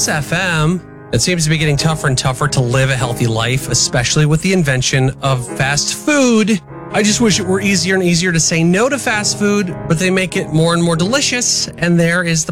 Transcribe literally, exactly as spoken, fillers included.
Plus F M. It seems to be getting tougher and tougher to live a healthy life, especially with the invention of fast food. I just wish it were easier and easier to say no to fast food, but they make it more and more delicious. And there is the